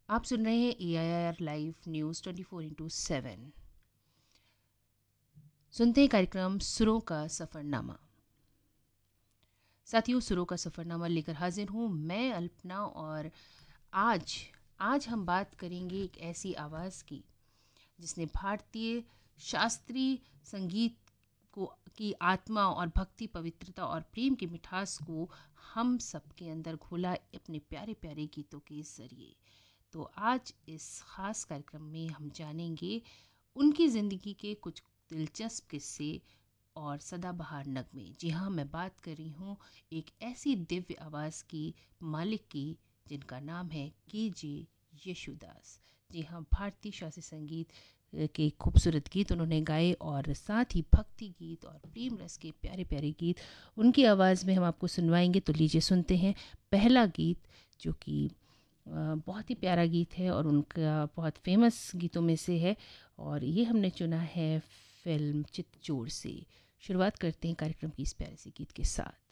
आप सुन रहे हैं AIR लाइव न्यूज़ 24/7। सुनते हैं कार्यक्रम सुरों का सफ़रनामा। साथियों, सुरों का सफ़रनामा लेकर हाजिर हूँ मैं अल्पना। और आज आज हम बात करेंगे एक ऐसी आवाज़ की जिसने भारतीय शास्त्रीय संगीत को की आत्मा और भक्ति, पवित्रता और प्रेम की मिठास को हम सबके अंदर घोला अपने प्यारे प्यारे गीतों के ज़रिए। तो आज इस ख़ास कार्यक्रम में हम जानेंगे उनकी ज़िंदगी के कुछ दिलचस्प किस्से और सदाबहार नगमे। जी हाँ, मैं बात कर रही हूँ एक ऐसी दिव्य आवाज़ की मालिक की जिनका नाम है KJ यशुदास। जी हाँ, भारतीय शास्त्रीय संगीत के खूबसूरत गीत उन्होंने गाए और साथ ही भक्ति गीत और प्रेम रस के प्यारे प्यारे गीत उनकी आवाज़ में हम आपको सुनवाएंगे। तो लीजिए सुनते हैं पहला गीत, जो कि बहुत ही प्यारा गीत है और उनका बहुत फेमस गीतों में से है। और ये हमने चुना है फिल्म चितचोर से। शुरुआत करते हैं कार्यक्रम की इस प्यारे से गीत के साथ।